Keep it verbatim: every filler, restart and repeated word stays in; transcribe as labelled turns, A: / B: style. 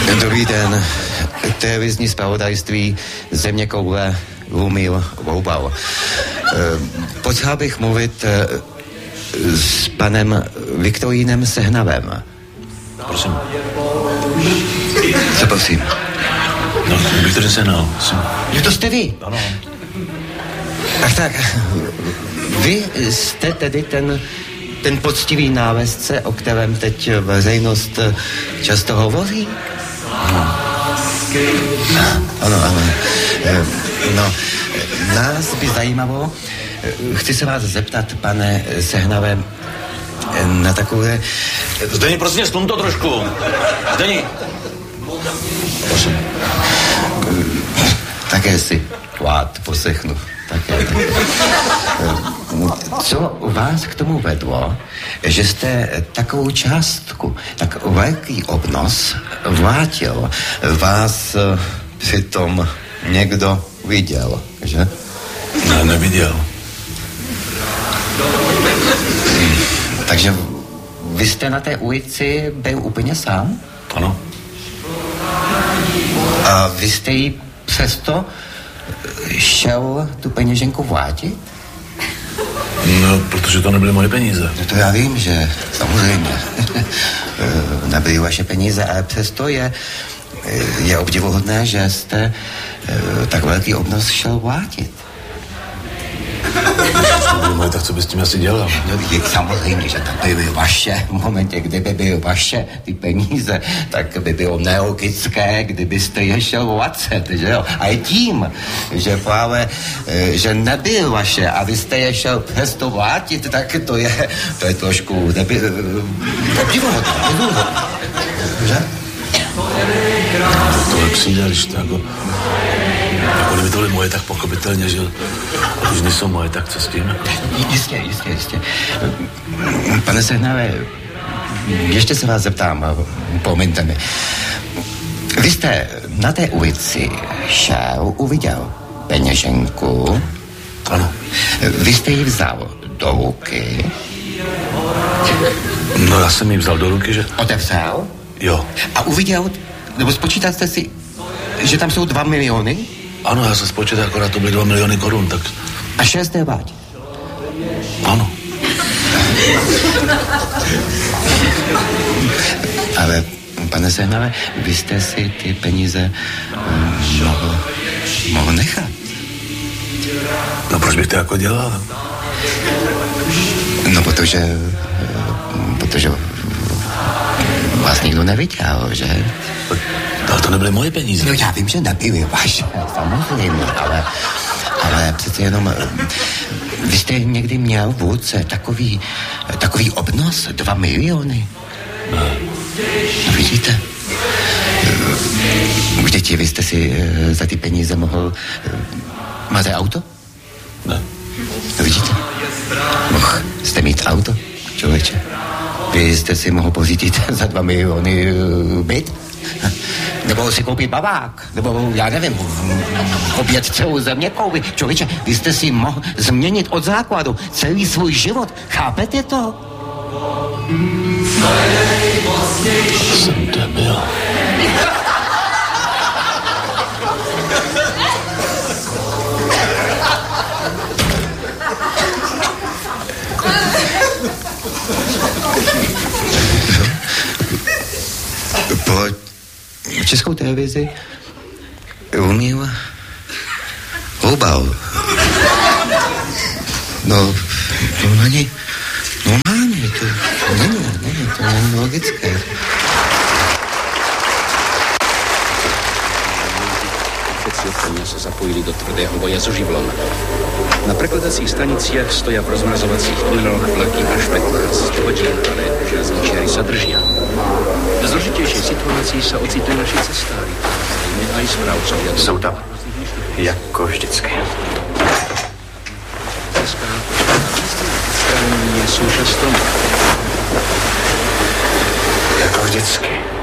A: Dobrý den. Televizní zpravodajství Zeměkoule Lumil Voubal. Potřeba bych mluvit s panem Viktorínem Sehnavem.
B: Prosím.
A: Co prosím?
B: No, Viktorín Sehnal.
A: Jo, to jste vy?
B: Ano.
A: Ach tak, vy jste tedy ten, ten poctivý návědce, o kterém teď veřejnost často hovoří?
B: Ano.
A: Ano, ano. No, nás by zajímalo, chci se vás zeptat, pane Sehnave, na takové...
B: Zdeni, prosím, slum to trošku. Zdeni. Prosím.
A: Také si kvát poslechnu. Také, také. Co vás k tomu vedlo, že jste takovou částku, tak velký obnos vrátil, vás přitom někdo viděl, že?
B: Ne, neviděl.
A: Hmm. Takže vy jste na té ulici byl úplně sám?
B: Ano.
A: A vy jste jí přesto šel tu peněženku vrátit?
B: No, protože to nebyly moje peníze.
A: No to já vím, že samozřejmě nebyly vaše peníze, ale přesto je, je obdivuhodné, že jste tak velký obnos šel vrátit.
B: Moje, tak co bys s tím asi dělal?
A: No, samozřejmě, že to byly vaše. V momentě, kdyby byly vaše ty peníze, tak by bylo nelogické, kdybyste je šel vracet, že jo? A je tím, že právě, že nebyl vaše a vy jste je šel přesto vrátit, tak to je, to je trošku nebyl, obdivuhodné, obdivuhodné, že?
B: To tohle přijde, když to jako... Jako kdyby to byly moje, tak pochopitelně, že už nejsou moje, tak co s tím?
A: Jistě, jistě, jistě. Pane Sehnave, ještě se vás zeptám, promiňte mi. Vy jste na té ulici šel, uviděl peněženku.
B: Ano.
A: Vy jste ji vzal do ruky.
B: No, já jsem ji vzal do ruky, že...
A: Otevřel?
B: Jo.
A: A uviděl, nebo spočítal jste si, že tam jsou dva miliony?
B: Ano, já jsem spočítal, akorát to byly dva miliony korun, tak...
A: A šest devět?
B: Ano.
A: Ale, pane Sehnave, vy jste si ty peníze um, mohl, mohl nechat.
B: No, proč bych to jako dělal?
A: No, protože... Protože vás nikdo neviděl, že?
B: Ale to nebyly moje peníze.
A: No, já vím, že nebyly vaše, samozřejmě, ale... Ale přece jenom... Vy jste někdy měl v ruce takový... Takový obnos, dva miliony.
B: Ne.
A: No, vidíte? Vždyť vy jste si za ty peníze mohl... Máte auto?
B: Ne.
A: No, vidíte? Mohl jste mít auto, člověče? Vy jste si mohl pořídit za dva miliony byt? Nebo si koupit babák? Nebo, já nevím, obět celou zeměkouli? Člověče, vy jste si mohl změnit od základu celý svůj život. Chápete to?
B: Jsem debil.
A: Po Českou televizi Lumil Voubal. No, to není normálně, to není, není, to není logické.
C: Všetci se zapojili do tvrdého boje so živlom. Na prekladacích stanicích stoja v rozmrazovacích tuneloch vlaky až pätnásť hodín, ale železničiari sa držia. V zložitější situaci se ocitli naši cestári, zřejmě aj správcovia.
D: Jsou tam, jako vždycky.
C: Česká pošta sú často
D: Jako vždycky.